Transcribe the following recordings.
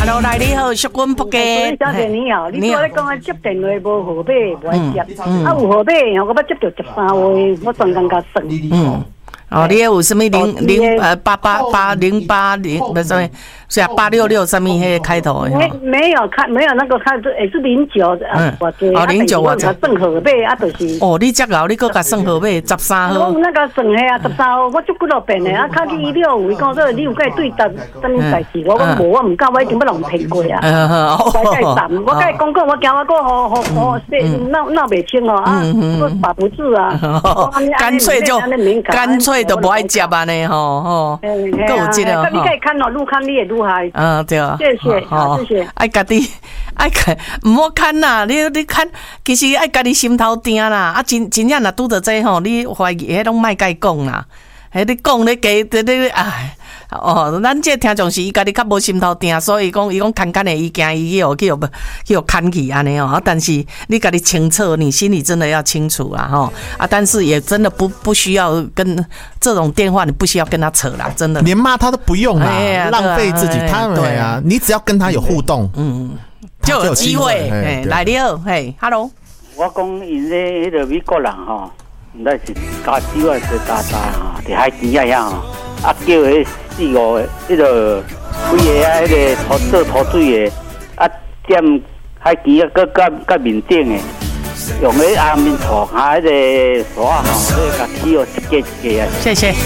Hello， 来你好，淑君仆街。 小姐你好，你说你讲接电话无号码，无爱接，有号码，我要接到13位，我专工甲算。 哦，你有什么8888080，不是什么？是啊，866什么迄个开头的？ 没有那个开，也是09，我这 09我这算号码啊，就是。 哦，你这老，你搁甲算号码13号。 我那个算嘿啊，13号，我足几多遍的啊，卡去165，伊讲说你有该对答什么代志，我讲无，我唔敢，我一定要让骗过啊。我该站，我该讲讲，我惊我个好闹袂清哦啊，我把不住啊。 干脆就不爱接安尼吼，够有这个。 你可以看哦，愈看你也愈嗨。 对啊。 谢谢，好，谢谢。 爱家己爱看，唔好看呐！你看，其实爱家己心头定啦。啊，真正若拄着这吼，你怀疑迄拢莫甲伊讲啦。迄你讲你加你哎。哦，咱这听众是伊家己较无心头定，所以伊讲看的伊惊伊去看去安尼哦。但是你家己清楚，你心里真的要清楚啊吼啊！但是也真的不需要跟这种电话，你不需要跟他扯啦，真的。 连骂他都不用啦，浪费自己。对啊，你只要跟他有互动， 就有机会。来你好，嘿 ，Hello。 我讲因迄个美国人吼，毋知是加州还是加拿吼，伫海边遐吼，啊叫迄4、5个，迄个几个啊，迄个做土水的，啊踮海边啊，佮面顶的，用迄红面涂下迄个沙吼，迄甲起哦一个一个啊。 谢谢。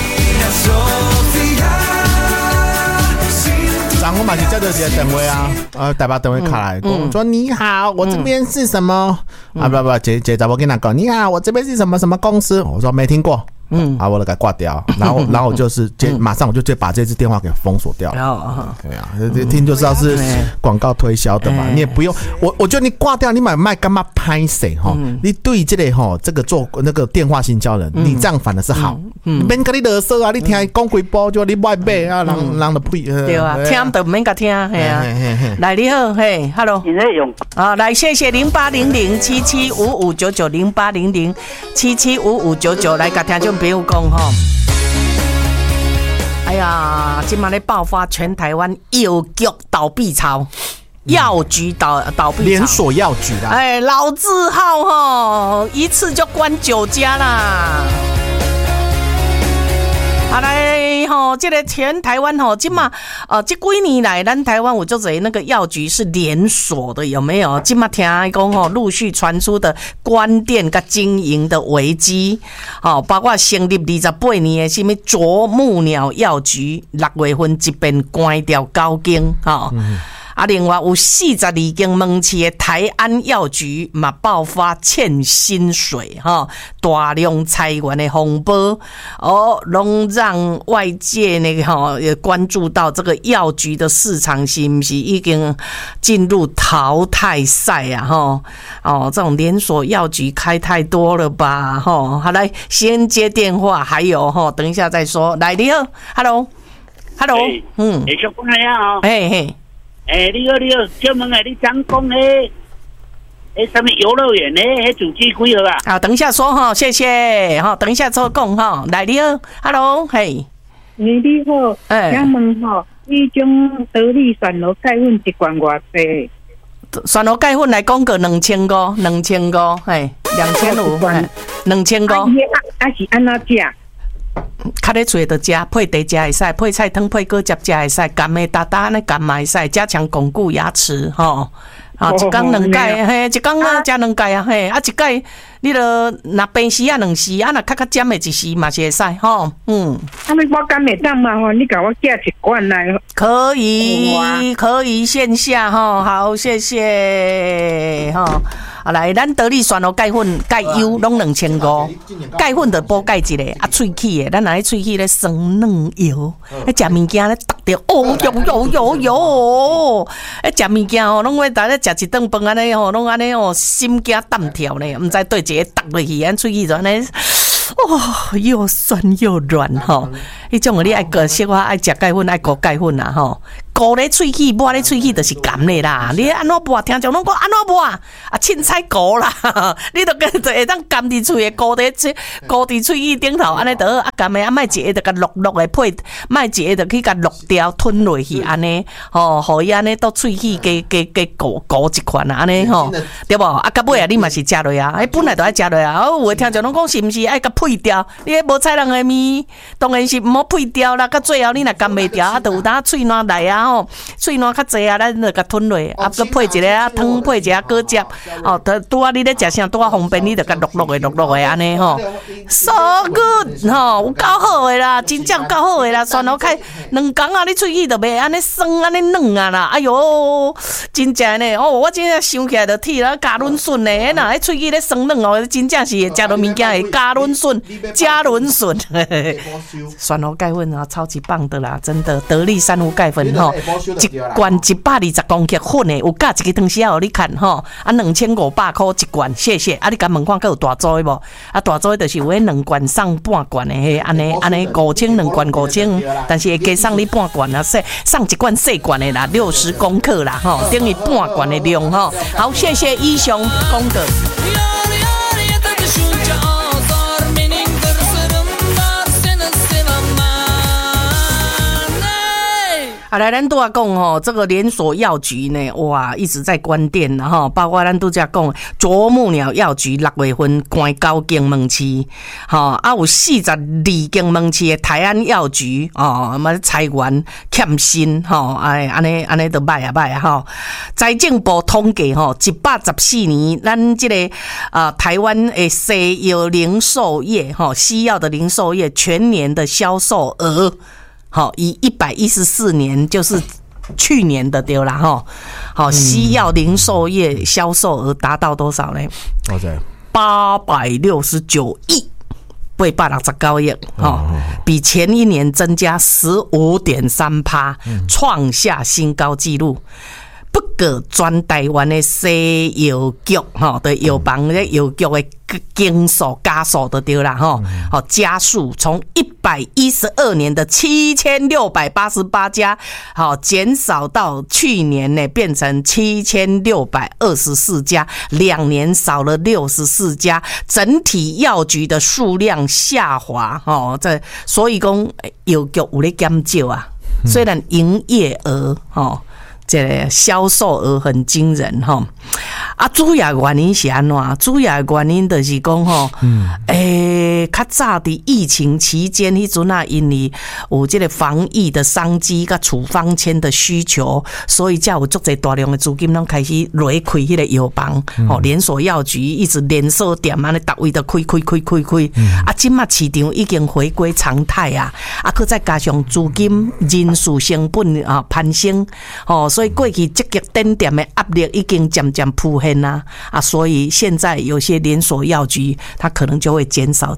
然后嘛是接到一个电话啊，台北电话卡来，说你好，我这边是什么？不，姐查某跟他讲，你好，我这边是什么什么公司？我说没听过。我就给挂掉，然后就是马上我就把这支电话给封锁掉了。对啊，听就知道是广告推销的嘛，你也不用我觉得你挂掉，你买干嘛拍谁哈？你对这类哈这个做那个电话行销人，你这样反而是好。免跟你勒索啊，你听讲几波就你买买啊，人就呸。 对啊，听都免甲听，系啊。来你好，嘿 ，Hello。 现在用啊，来谢谢0800775599 0800775599来甲听众。不要讲吼，哎呀，今晚咧爆发全台湾药局倒闭潮，药局倒闭潮， 连锁药局啦， 哎，老字号吼，一次就关9家啦。好来吼，这个全台湾吼，今嘛这几年来，咱台湾有做者那个药局是连锁的，有没有？今嘛听讲吼，陆续传出的关店跟经营的危机，好，包括成立28年的什么啄木鸟药局，6月份一边关掉9间，哈。另外有42间门市的台安药局嘛爆发欠薪水大量裁员的风波拢让外界那个也关注到这个药局的市场是不是已经进入淘汰赛啊这种连锁药局开太多了吧好来先接电话，还有等一下再说。来你好 ，Hello， 你说过来啊？ 嘿。 你好，请问你讲诶，什么游乐园呢？主机几号啊？ 好，等一下说谢谢等一下再讲来，你好 ，Hello， 嘿， 你好，请问你种得力酸螺钙粉一罐偌济？ 酸螺钙粉来讲个2500，嘿，2500， 2500。 是安怎食？ 较咧做的食，配茶食会使，配菜汤配果汁食会使，甘的搭搭呢甘嘛会使，加强巩固牙齿一天2盖，嘿，一天啊食2盖啊，嘿，一盖你著若平时啊2时，若较尖的1时嘛是会使你我敢会当麻烦你甲我寄一罐来？可以线下好，谢谢来，咱得力酸螺钙粉、钙油拢2500，钙粉就补钙一个，喙齿的，咱来喙齿咧酸嫩油，食物件咧达着哟，食物件拢会大咧食一顿饭安尼拢安尼心惊胆跳咧，唔知对一个搭落去，咱喙齿就安尼。又酸又软迄种你爱个小可爱食钙粉，爱顾钙粉啊膏咧喙齿，抹咧喙齿就是甘的啦。你安怎抹？听众拢讲安怎抹啊？凊彩膏啦，你都跟会当甘伫喙的膏伫喙齿顶头，安尼得啊甘的，啊莫一下就甲落的配，莫一下就去甲落掉吞落去安尼，互伊安尼到喙齿加膏一款啊，安尼吼，对无？啊到尾啊，你嘛是食落啊，本来就爱食落啊。有诶听众拢讲是毋是爱甲配掉？你迄无菜人的面，当然是毋好配掉啦。到最后你若甘袂掉，啊，就有当喙烂来啊吼，喙烂较济啊，咱就甲吞落，啊，佮配一个啊汤，配一个果汁，哦，拄啊你咧食啥，拄啊方便，你就甲落的安尼吼 ，so good 吼，有够好诶啦，真正够好诶啦，蒜头开2工啊，你喙齿就袂安尼酸安尼软啊啦，哎哟，真正呢，哦，我真正想起来就铁啦，加仑笋呢，那迄喙齿咧酸软哦，真正是会食到物件会加仑笋，加仑笋，蒜头钙粉啊，超级棒的啦，真的，得力珊瑚钙粉吼，一罐120公克粉的，有加一个汤匙啊，你看吼，啊2500块一罐，谢谢，啊你甲问看，佮有大组的无？啊大组的就是有迄2罐送半罐的，嘿，安尼5200罐5000，但是会加送你半罐啊，送一罐细罐的啦，60公克啦，吼，等于半罐的量吼。好，谢谢一雄公哥。好来，咱都要讲吼，这个连锁药局呢，哇，一直在关店了哈。包括咱都在讲啄木鸟药局6月份关9间门市，哈啊有42间门市的台安药局哦，裁员欠薪哈，哎，安尼都歹啊哈。财政部统计哈，114年咱这个台湾的西药零售业哈，西药的零售业全年的销售额。好，以114年就是去年的对啦哈。好，西药零售业销售额达到多少呢？869亿，869亿，哈，比前一年增加15.3%，创下新高纪录。不过，全台湾的西药局哈的药房的药局的经数加速的对啦哈，好加速从112年的7688家，好减少到去年呢变成7624家，2年少了64家，整体药局的数量下滑哦，这所以讲药局有咧减少啊，虽然营业额哦。这个销售额很惊人哈，啊，主要原因是安怎？主要原因就是讲吼，较早伫疫情期间，迄阵啊，因为有这个防疫的商机甲处方签的需求，所以才有足侪大量的资金拢开始落去开迄个药房，连锁药局一直连锁店安尼，逐位都开，啊，即马市场已经回归常态啊，啊，佮再加上资金、人事成本啊攀升，所以过去积极点点的压力已经渐渐浮现啦，啊，所以现在有些连锁药局它可能就会减少。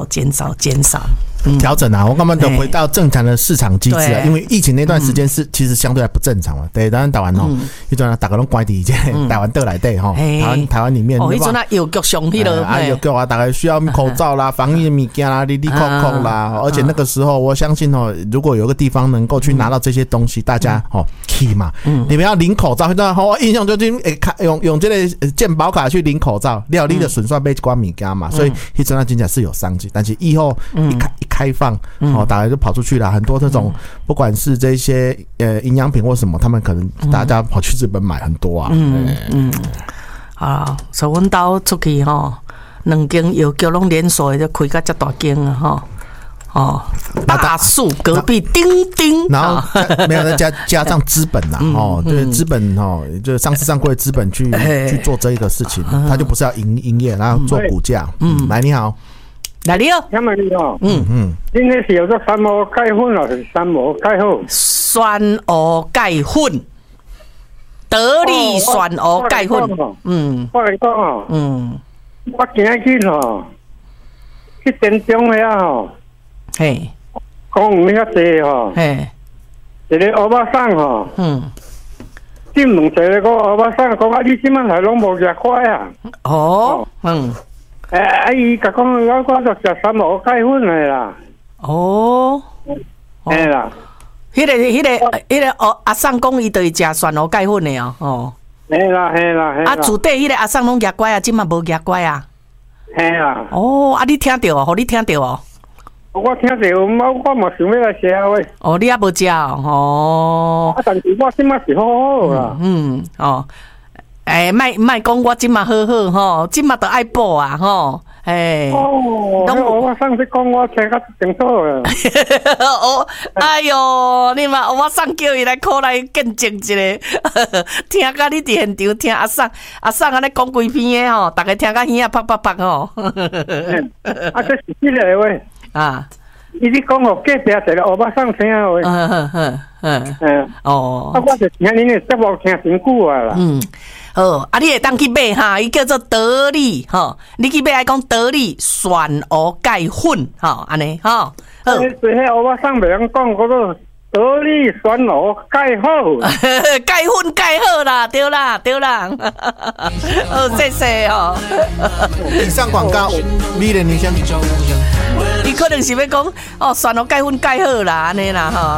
调整啊，我根本就回到正常的市场机制啊，因为疫情那段时间是其实相对还不正常嘛。对，当然台湾吼，迄阵大家拢关伫台湾岛内底吼，台湾里面， 迄阵药局上迄个药局啊，大概需要口罩啦、防疫物件啦、哩扣啦，而且那个时候我相信哦，如果有个地方能够去拿到这些东西，大家去嘛，你们要领口罩，我印象就是用这个健保卡去领口罩，料理的损算被关物件嘛，所以迄阵真正是有商机，但是以后一开放大家就跑出去了，很多这种不管是这些营养品或什么，他们可能大家跑去日本买很多啊。 啊，所以阮兜出去2间药局拢连锁的，就开甲遮大间啊大树隔壁叮叮， 然后没有人加上资本啦，对资本就上市上柜的资本去做这一个事情，他就不是要营业，然后做股价。来你好。 来你好， 请问你今天是有个酸莴钙粉还是酸莴钙粉？ 酸莴钙粉，得力酸莴钙粉。 我来讲我今日去电中的嘿， 讲有遐济嘿， 一个欧巴桑进两个个欧巴桑讲你即摆来拢无食快啊？伊甲讲我就食酸莴钙粉的啦。 啦。 迄个阿桑讲伊就会食蒜蚵钙粉的哦。 嘿啦。 啊，厝底迄个阿桑拢夹乖啊，即嘛无夹乖啊。 嘿啦。 哦，啊，你听到哦？互你听到哦？ 我听到，我嘛想要来食喂。 哦，你也无食哦。 啊，但是我即马是好好啦。 哦。莫讲我即嘛好好吼，即嘛都爱补啊吼。 哦，我上次讲我听较清楚了。 哦，哎哟，你嘛我送叫伊来考来见证一下，听甲你伫现场听阿送安尼讲规篇的吼，大家听甲耳啊啪啪吼。 啊，这是即个喂啊！ 伊咧讲哦，隔壁一个欧巴桑听喂。 哦。 啊，我就听恁的节目听真久啊啦。 好，啊，你会当去买哈，伊叫做得力吼，你去买爱讲得力蒜蚵钙粉吼，安尼吼。好， 最迄欧巴桑袂晓讲嗰个得力蒜蚵钙好， 钙粉钙好啦，对啦。哦，谢谢吼。 以上广告，美人女生。 伊可能是要讲哦，蒜蚵钙粉钙好啦，安尼啦吼。